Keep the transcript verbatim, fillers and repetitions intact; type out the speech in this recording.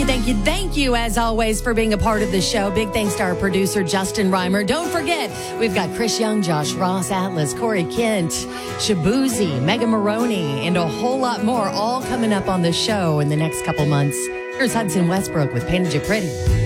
you, thank you, thank you, as always, for being a part of the show. Big thanks to our producer, Justin Reimer. Don't forget, we've got Chris Young, Josh Ross, Atlas, Corey Kent, Shabuzi, Megan Maroney, and a whole lot more, all coming up on the show in the next couple months. Here's Hudson Westbrook with Painted You Pretty.